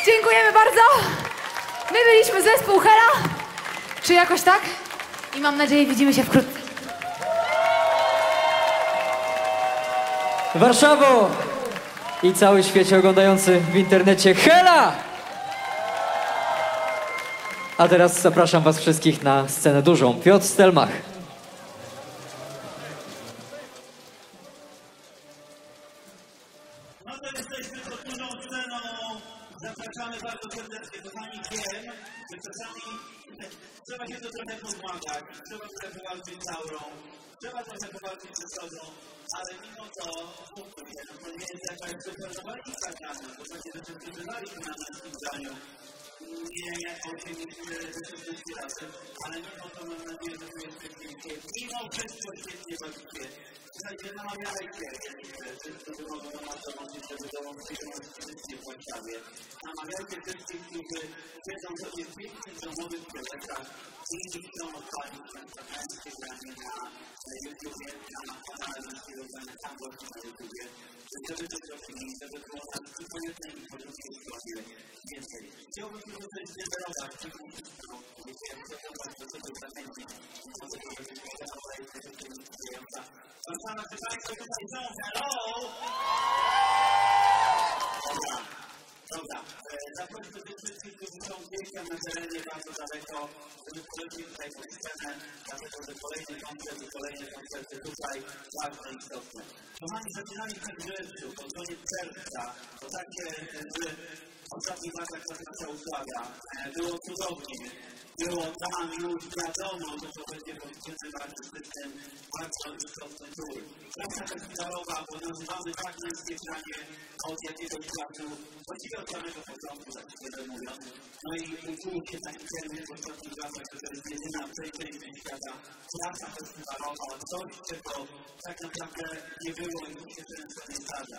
Dziękujemy bardzo. My byliśmy zespół Hela, czy jakoś tak? I mam nadzieję, widzimy się wkrótce. Warszawo i cały świecie oglądający w internecie Hela! A teraz zapraszam was wszystkich na scenę dużą. Piotr Stelmach. No to jesteśmy pod dużą sceną. Zapraszamy bardzo serdecznie. Kochani, wiem, że czasami trzeba się to trochę pozmagać, trzeba trochę powalczyć z aurą, trzeba trochę powalczyć ze sobą, ale mimo to, to nie jest jakaś super zawalnica dla nas, bo takie rzeczy przeżywaliśmy na naszym zdaniu. Nie 8 razy, ale mimo to mam nadzieję, że to jest pięknie. Mimo wszystko świetnie bawicie. Słuchajcie, namawiajcie, wszyscy wychodzą na naszą mocę, żeby dołączyć do nas wszyscy w Warszawie. Namawiajcie wszystkich, którzy siedzą sobie w pięknych domowych telefonach i chcą odpalić na granie na YouTubie, na kanale naszego grania, tam właśnie na YouTubie, żeby to zrobili, żeby było nam tylko jednej informacji w sprawie więcej. Chciałbym się tutaj zdecydować, czy to jest to, jak to bardzo sobie zachęcić, może powiedzieć, że ta rola jest troszeczkę niespodziejąca. Zastanę się Państwo tutaj są, hello! Dobra. Zapraszam do tych wszystkich, którzy są gdzieś tam na terenie bardzo daleko, żeby polecić tutaj pod scenę, dlatego że kolejne koncerty tutaj bardzo istotne. Kochani, zaczynaliśmy w wrześniu, pod koniec czerwca, to takie, że ostatni latach ta nasza układa. Było cudownie. Było tam już wiadomo, że to będzie podczynnym artystycznym bardzo istotny tur. Klasa festiwalowa, bo nazywamy tak męskie granie od jakiegoś czasu, właściwie od samego początku, tak szczerze mówiąc. No i uczył się taki termin w ostatnich latach, że to jest jedyna w tej części świata klasa festiwalowa, coś, czego tak naprawdę nie było i się często nie zdarza.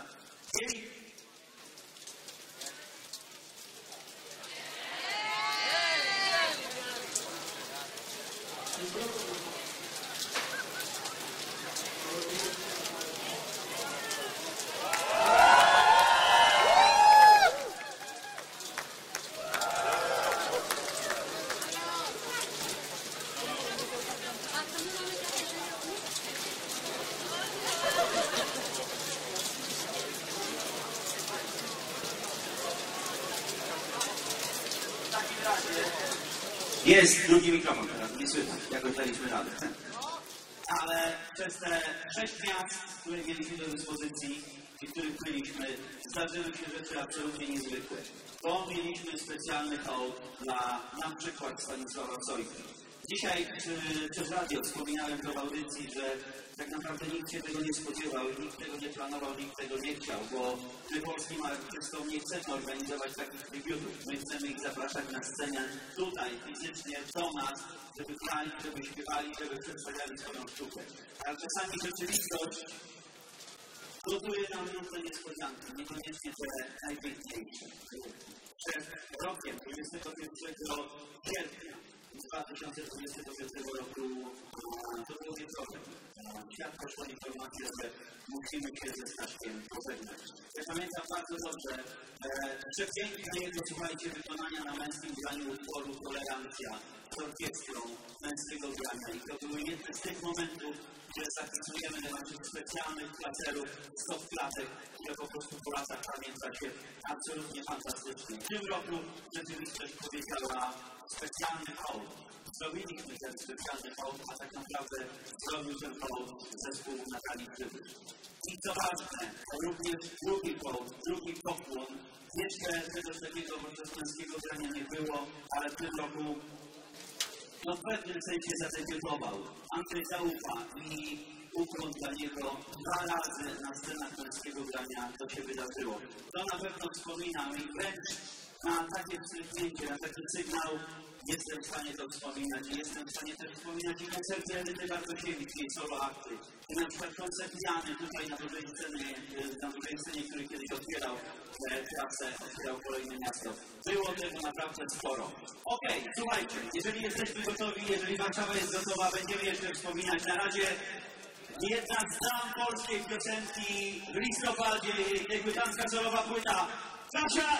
Jest drugi mikrofon teraz, nie słychać, jakoś daliśmy radę. Ale przez te 6 miast, które mieliśmy do dyspozycji i w których byliśmy, zdarzyły się rzeczy absolutnie niezwykłe. Bo mieliśmy specjalny hołd dla na przykład Stanisława Sojki. Dzisiaj przez radio wspominałem to w audycji, że tak naprawdę nikt się tego nie spodziewał i nikt tego nie planował, nikt tego nie chciał, bo my polskim artystom nie chcemy organizować takich debiutów. My chcemy ich zapraszać na scenę tutaj, fizycznie, do nas, żeby grali, żeby śpiewali, żeby przedstawiali swoją sztukę. Ale czasami rzeczywistość gotuje nam różne niespodzianki, niekoniecznie te najpiękniejsze. Przed rokiem, 21 sierpnia 2021 roku, to było wieczorem. Świat poszła informacja, że musimy się ze Staszkiem pożegnać. Ja pamiętam bardzo dobrze, przepiękne jego, słuchajcie, wykonania na męskim graniu utworu Tolerancja z orkiestrą męskiego grania. I to były jedne z tych momentów, gdzie zapisujemy do naszych specjalnych klaserów, stop klatek, które po prostu po latach pamięta się absolutnie fantastycznie. W tym roku rzeczywistość powiedziała specjalny hołd. Zrobiliśmy ten specjalny hołd, a tak naprawdę zrobił ten hołd zespół Natalii Przybysz. I co ważne, również drugi hołd, drugi pokłon. Jeszcze czegoś takiego podczas męskiego grania nie było, ale w tym roku w pewnym sensie zadebiutował. Andrzej Załupa i ukłon dla niego 2 razy na scenach męskiego grania to się wydarzyło. To na pewno wspominam i wręcz na takie wstrzymnięcie, na taki sygnał jestem w stanie to wspominać i jestem w stanie też wspominać i koncerty Edyty Bartosiewicz, jej solo akty. I na przykład koncert Jany tutaj na dużej scenie, który kiedyś otwierał trasę, otwierał kolejne miasto. Było tego naprawdę sporo. Okej, słuchajcie, jeżeli jesteśmy gotowi, jeżeli Warszawa jest gotowa, będziemy jeszcze wspominać. Na razie jedna z dam polskiej piosenki w listopadzie, debiutancka solowa płyta. Kasia